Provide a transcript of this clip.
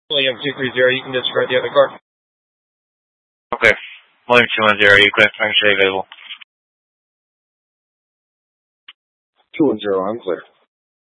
William 230, you can discard the other card. Okay. William 210, you clear. I'm sure available. 210, I'm clear.